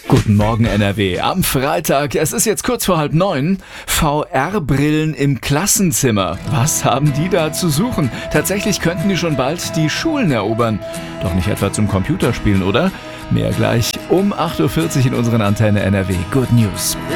Guten Morgen NRW. Am Freitag, es ist jetzt kurz vor 8:30, VR-Brillen im Klassenzimmer. Was haben die da zu suchen? Tatsächlich könnten die schon bald die Schulen erobern. Doch nicht etwa zum Computerspielen, oder? Mehr gleich um 8:40 Uhr in unseren Antenne NRW. Good News.